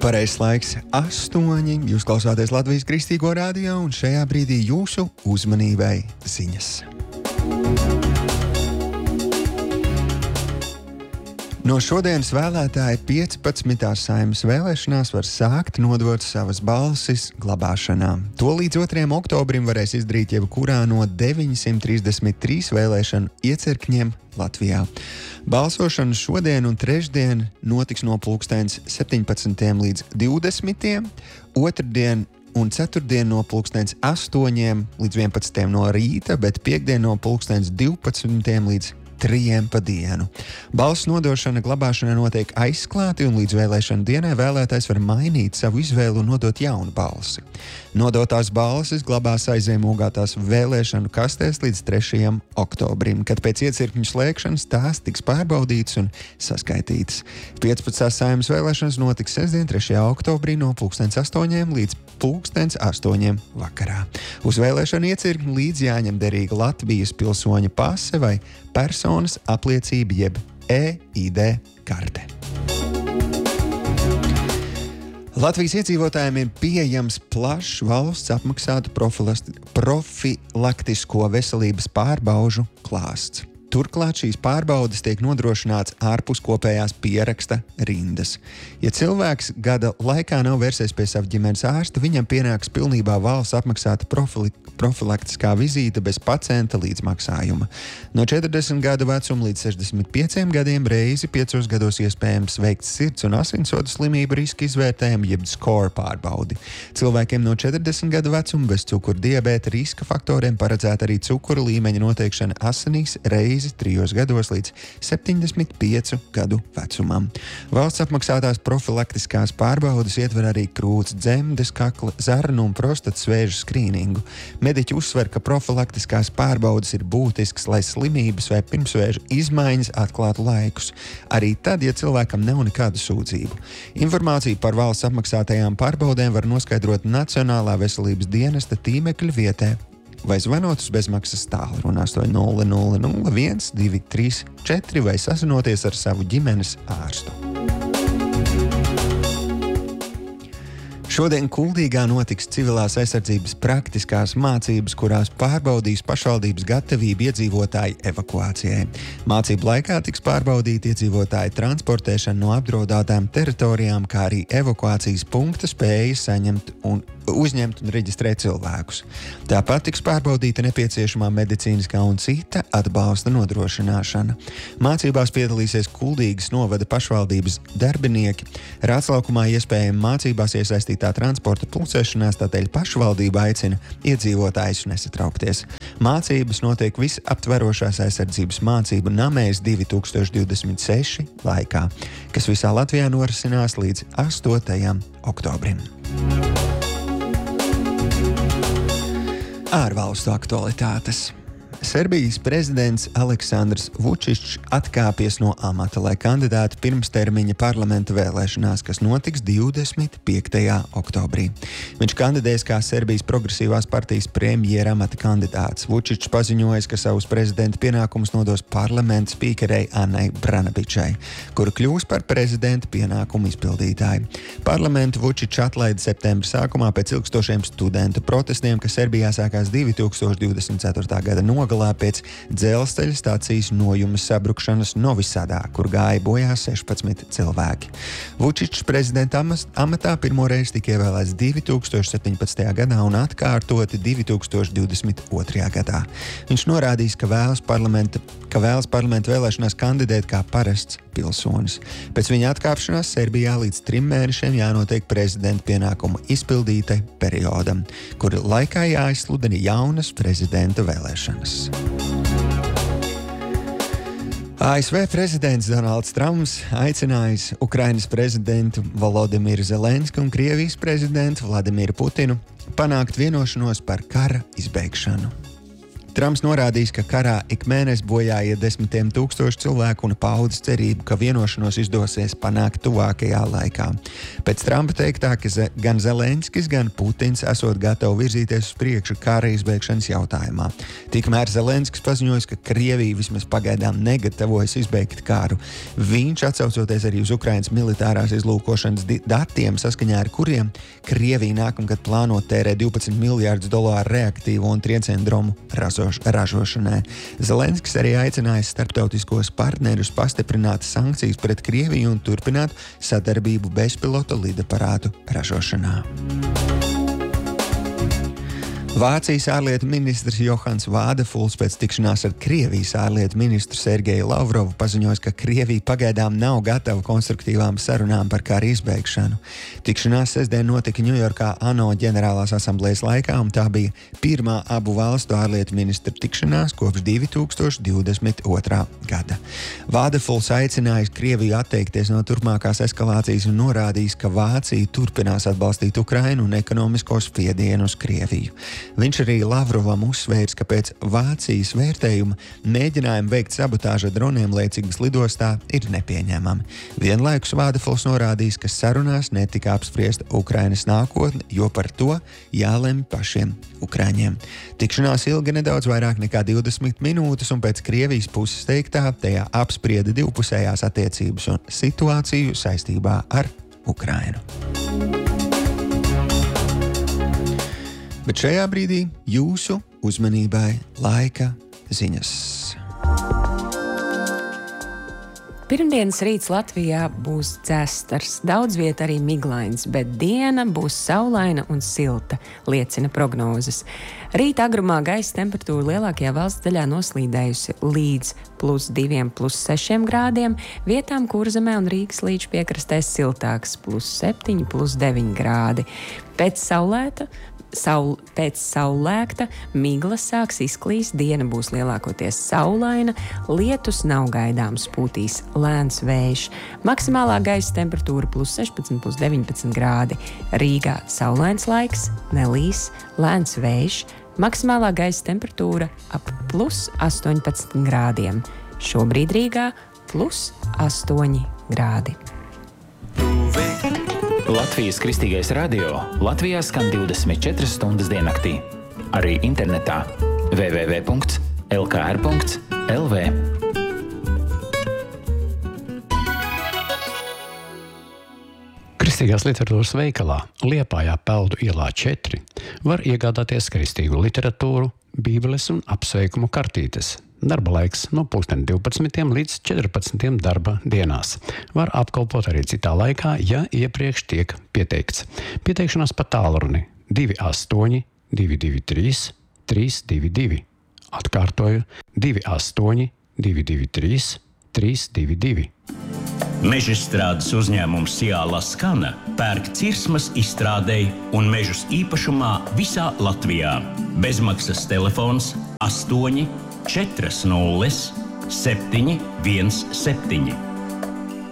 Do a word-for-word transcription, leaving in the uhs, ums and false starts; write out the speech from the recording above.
Pareizs laiks astoņi. Jūs klausāties Latvijas Kristīgo radio, un šajā brīdī jūsu uzmanībai ziņas. No šodienas vēlētāji piecpadsmitās Saeimas vēlēšanās var sākt nodot savas balsis glabāšanā. To līdz otrajam oktobrim varēs izdarīt jebkurā no deviņsimt trīsdesmit trīs vēlēšanu iecirkņiem Latvijā. Balsošana šodien un trešdien notiks no pulkstens septiņpadsmitiem līdz divdesmitiem, otrdien un ceturtdien no pulkstens astoņiem līdz vienpadsmitiem no rīta, bet piekdien no pulkstens divpadsmitiem līdz trijiem pa dienu. Balsu nodošana glabāšanā notiek aizklāti, un līdz vēlēšanu dienai vēlētājs var mainīt savu izvēli un nodot jaunu balsi. Nodotās balsis glabās aizziemogātās vēlēšanu kastēs līdz trešajam oktobrim, kad pēc iecirkņu slēgšanas tās tiks pārbaudītas un saskaitītas. piecpadsmitās Saeimas vēlēšanas notiks sestdien, trešajā oktobrī no pulkstens astoņiem līdz pulkstens astoņiem vakarā. Uz vēlēšanu iecirkņu līdz jāņem derīga Latvijas pilsoņa pase vai personas apliecība jeb E I D karte. Latvijas iedzīvotājiem ir pieejams plašs valsts apmaksātu profilaktisko veselības pārbaužu klāsts. Turklāt šīs pārbaudes tiek nodrošināts ārpus kopējās pieraksta rindas. Ja cilvēks gada laikā nav vērsies pie sava ģimenes ārsta, viņam pienāks pilnībā valsts apmaksāta profili, profilaktiskā vizīte bez pacienta līdzmaksājuma. No četrdesmit gadu vecuma līdz sešdesmit pieciem gadiem reizi piecos gados iespējams veikt sirds un asinsvadu slimību riska izvērtējumu jeb skora pārbaudi. Cilvēkiem no četrdesmit gadu vecuma bez cukura diabēta riska faktoriem paredzēta arī cukura līmeņa noteikšana asinīs reizi trijos gados līdz septiņdesmit piecu gadu vecumam. Valsts apmaksātās profilaktiskās pārbaudes ietver arī krūts, dzemdes, kakla, zarnu un prostatas vēža skrīningu. Mediķi uzsver, ka profilaktiskās pārbaudes ir būtisks, lai slimības vai pirmsvēža izmaiņas atklātu laikus, arī tad, ja cilvēkam nav nekādu sūdzību. Informāciju par valsts apmaksātajām pārbaudēm var noskaidrot Nacionālā veselības dienesta tīmekļa vietē vai zvanot uz bezmaksas tālruni astoņi nulle nulle nulle viens divi trīs četri vai sazinoties ar savu ģimenes ārstu. Šodien Kuldīgā notiks civilās aizsardzības praktiskās mācības, kurās pārbaudīs pašvaldības gatavību iedzīvotāju evakuācijai. Mācību laikā tiks pārbaudīti iedzīvotāju transportēšana no apdraudētām teritorijām, kā arī evakuācijas punkta spēja saņemt un uzņemt un reģistrēt cilvēkus. Tāpat tiks pārbaudīta nepieciešamā medicīniskā un cita atbalsta nodrošināšana. Mācībās piedalīsies Kuldīgas novada pašvaldības darbinieki. Rāclaukumā iespējami mācībās iesaistītā transporta pulcēšanās, tādēļ pašvaldība aicina iedzīvotājus nesatraukties. Mācības notiek visaptverošās aizsardzības mācību namēs divi tūkstoši divdesmit seši laikā, kas visā Latvijā norisinās līdz astotajam oktobrim. Ārvalstu aktualitātes. Serbijas prezidents Aleksandrs Vučičs atkāpies no amata, lai kandidētu pirmstermiņa parlamenta vēlēšanās, kas notiks divdesmit piektajā oktobrī. Viņš kandidēs kā Serbijas progresīvās partijas premjera amata kandidāts. Vučičs paziņoja, ka savus prezidenta pienākumus nodos parlamenta spīkerei Annai Brnabičai, kura kļūs par prezidenta pienākumu izpildītāju. Parlamentu Vučičs atlaida septembra sākumā pēc ilgstošiem studentu protestiem, kas Serbijā sākās divi tūkstoši divdesmit ceturtā gada nogalē pēc dzelzceļa stācijas nojuma sabrukšanas Novisadā, kur gāja bojā sešpadsmit cilvēki. Vučičs prezidenta amatā pirmoreiz tika ievēlēts divi tūkstoši septiņpadsmitajā gadā un atkārtoti divi tūkstoši divdesmit otrajā gadā. Viņš norādījis, ka vēlas parlamenta, ka vēlas parlamenta vēlēšanās kandidēt kā parasts pilsonis. Pēc viņa atkāpšanās Serbijā līdz trim mēnešiem jānotiek prezidenta pienākumu izpildītai periodam, kura laikā jāizsludina jaunas prezidenta vēlēšanas. A S V prezidents Donalds Trumps aicinājis Ukrainas prezidentu Volodimiru Zelenski un Krievijas prezidentu Vladimiru Putinu panākt vienošanos par kara izbeigšanu. Trumps norādījis, ka karā ik mēnesi bojā iet desmitiem tūkstoši cilvēku un paudis cerību, ka vienošanos izdosies panākt tuvākajā laikā. Pēc Trumpa teiktā, ka gan Zelenskis, gan Putins esot gatavi virzīties uz priekšu kara izbeigšanas jautājumā. Tikmēr Zelenskis paziņoja, ka Krievija vismaz pagaidām negatavojas izbeigt karu. Viņš atsaucoties arī uz Ukrainas militārās izlūkošanas datiem, saskaņā ar kuriem Krievija nākamgad plāno tērēt divpadsmit miljārdus dolāru reaktīvo un triecienu dromu ražošanai. Zelenskis arī aicinājis starptautiskos partnerus pastiprināt sankcijas pret Krieviju un turpināt sadarbību bezpilota lidaparātu ražošanā. Vācijas ārlietu ministrs Johans Vādefuls pēc tikšanās ar Krievijas ārlietu ministru Sergeju Lavrovu paziņoja, ka Krievija pagaidām nav gatava konstruktīvām sarunām par kara izbeigšanu. Tikšanās sestdien notika Ņujorkā ANO ģenerālās asamblējas laikā, un tā bija pirmā abu valstu ārlietu ministru tikšanās kopš divi tūkstoši divdesmit otrā gada. Vādefuls aicinājis Krieviju atteikties no turpmākās eskalācijas un norādījis, ka Vācija turpinās atbalstīt Ukrainu un ekonomisko spiedienu uz Krieviju. Viņš arī Lavrovam uzsvērs, ka pēc Vācijas vērtējuma mēģinājumi veikt sabotāžu ar droniem Leipzigas lidostā ir nepieņemami. Vienlaikus Vādefuls norādījis, ka sarunās netika apspriesta Ukrainas nākotne, jo par to jālemj pašiem ukraiņiem. Tikšanās ilga nedaudz vairāk nekā divdesmit minūtes, un pēc Krievijas puses teiktā tajā apsprieda divpusējās attiecības un situāciju saistībā ar Ukrainu. Bet šajā brīdī jūsu uzmanībai laika ziņas. Pirmdienas rīts Latvijā būs dzestars, daudz viet arī miglains, bet diena būs saulaina un silta, liecina prognozes. Rīta agrumā gaisa temperatūra lielākajā valsts daļā noslīdējusi līdz plus diviem, plus sešiem grādiem, vietām Kurzemē un Rīgas līča piekrastē siltāks, plus septiņi, plus deviņi grādi. Pēc saulēta Saul, pēc saulēkta migla sāks izklīst, diena būs lielākoties saulaina, lietus nav gaidāms, pūtīs lēns vējš. Maksimālā gaisa temperatūra plus sešpadsmit, plus deviņpadsmit grādi. Rīgā saulains laiks, nelīs, lēns vējš. Maksimālā gaisa temperatūra ap plus astoņpadsmit grādiem. Šobrīd Rīgā plus astoņi grādi. Latvijas Kristīgais radio Latvijā skan divdesmit četras stundas diennaktī. Arī internetā w w w punkts l k r punkts l v. Kristīgās literatūras veikalā Liepājā Peldu ielā četri var iegādāties kristīgu literatūru, bībeles un apsveikumu kartītes. Darba laiks no pulksten divpadsmitiem līdz četrpadsmitiem darba dienās. Var apkalpot arī citā laikā, ja iepriekš tiek pieteikts. Pieteikšanās pa tālruni divi astoņi, divi divi trīs, trīs divi divi. Atkārtoju divi astoņi, divi divi trīs, trīs divi divi. Mežstrādes uzņēmums Ciāla Skana pērk cirsmas izstrādei un mežus īpašumā visā Latvijā. Bezmaksas telefons astoņi, četri nulle, septiņi viens septiņi.